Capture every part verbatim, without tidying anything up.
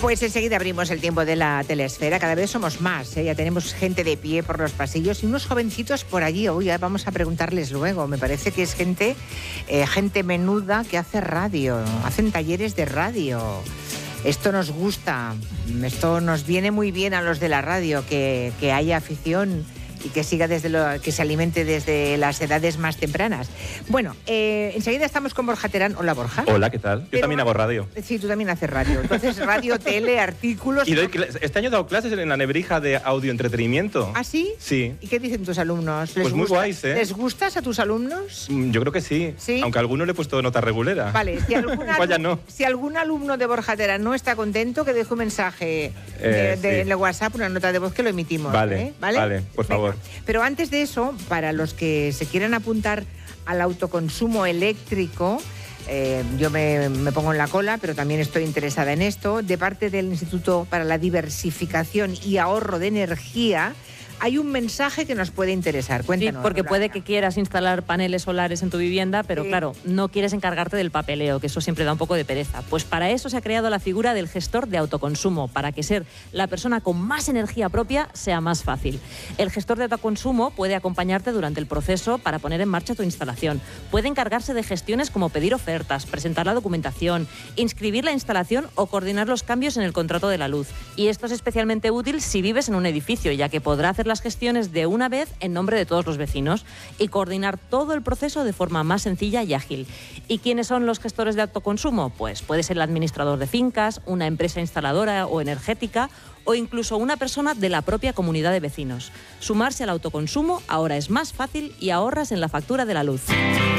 Pues enseguida abrimos el tiempo de la telesfera. Cada vez somos más, ¿eh? Ya tenemos gente de pie por los pasillos y unos jovencitos por allí. Hoy ya vamos a preguntarles luego. Me parece que es gente, eh, gente menuda que hace radio, hacen talleres de radio. Esto nos gusta, esto nos viene muy bien a los de la radio, que, que haya afición y que siga desde lo, que se alimente desde las edades más tempranas. Bueno, eh, enseguida estamos con Borja Terán. Hola, Borja. Hola, ¿qué tal? Yo Pero, también hago radio. Sí, tú también haces radio. Entonces, radio, tele, artículos... Y doy, este año he dado clases en la Nebrija de audioentretenimiento. ¿Ah, sí? Sí. ¿Y qué dicen tus alumnos? ¿Les pues muy gusta? guays, ¿eh? ¿Les gustas a tus alumnos? Yo creo que sí. ¿Sí? Aunque a alguno le he puesto nota regulera. Vale, si, alguna, Vaya no. si algún alumno de Borja Terán no está contento, que deje un mensaje eh, de, de, sí. de WhatsApp, una nota de voz que lo emitimos. Vale, ¿eh? ¿Vale? vale, por favor. Venga. Pero antes de eso, para los que se quieran apuntar al autoconsumo eléctrico, eh, yo me, me pongo en la cola, pero también estoy interesada en esto, de parte del Instituto para la Diversificación y Ahorro de Energía, hay un mensaje que nos puede interesar. Cuéntanos. Sí, porque Blanca. puede que quieras instalar paneles solares en tu vivienda, pero sí. claro, no quieres encargarte del papeleo, que eso siempre da un poco de pereza. Pues para eso se ha creado la figura del gestor de autoconsumo, para que ser la persona con más energía propia sea más fácil. El gestor de autoconsumo puede acompañarte durante el proceso para poner en marcha tu instalación. Puede encargarse de gestiones como pedir ofertas, presentar la documentación, inscribir la instalación o coordinar los cambios en el contrato de la luz. Y esto es especialmente útil si vives en un edificio, ya que podrá hacer las gestiones de una vez en nombre de todos los vecinos y coordinar todo el proceso de forma más sencilla y ágil. ¿Y quiénes son los gestores de autoconsumo? Pues puede ser el administrador de fincas, una empresa instaladora o energética o incluso una persona de la propia comunidad de vecinos. Sumarse al autoconsumo ahora es más fácil y ahorras en la factura de la luz.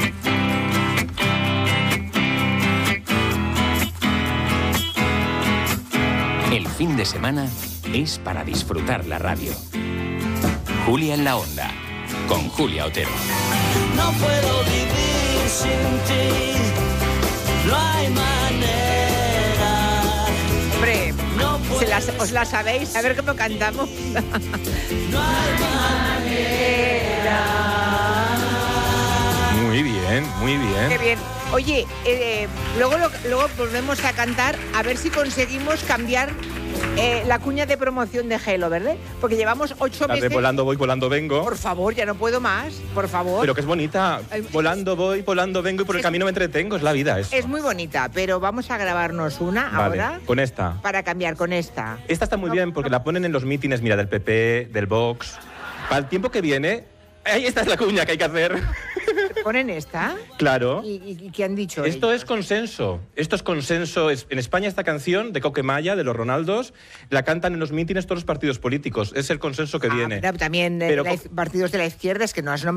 El fin de semana es para disfrutar la radio. Julia en la Onda, con Julia Otero. No puedo vivir sin ti, no hay manera. Hombre, no ¿se las, ¿os la sabéis? A ver cómo cantamos. No hay manera. Muy bien, muy bien. Qué bien. Oye, eh, luego, lo, luego volvemos a cantar a ver si conseguimos cambiar eh, la cuña de promoción de Gelo, ¿verdad? Porque llevamos ocho La de meses... volando voy, volando vengo. Por favor, ya no puedo más, por favor. Pero que es bonita. Volando voy, volando vengo y por el es, camino me entretengo. Es la vida eso. Es muy bonita, pero vamos a grabarnos una vale, ahora. con esta. Para cambiar con esta. Esta está muy no, bien porque no. la ponen en los mítines, mira, del P P, del Vox. Para el tiempo que viene, ahí esta es la cuña que hay que hacer. ¿Ponen esta? Claro. ¿Y, y, y qué han dicho Esto ellos? es consenso. Esto es consenso. Es, en España esta canción de Coquemaya, de los Ronaldos, la cantan en los mítines todos los partidos políticos. Es el consenso que Ah, viene. pero también Pero de la, partidos de la izquierda, es que no has nombrado